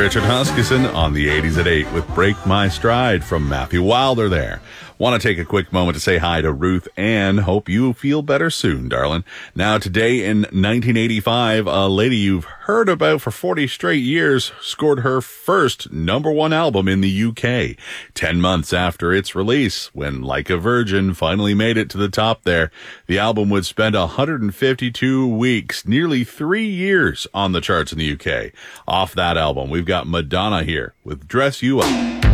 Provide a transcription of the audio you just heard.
Richard Huskisson on the 80s at 8 with Break My Stride from Matthew Wilder there. Want to take a quick moment to say hi to Ruth Ann. Hope you feel better soon, darling. Now, today in 1985, a lady you've heard about for 40 straight years scored her first #1 album in the UK, 10 months after its release, when Like a Virgin finally made it to the top there. The album would spend 152 weeks, nearly 3 years on the charts in the UK. Off that album, we've got Madonna here with Dress You Up.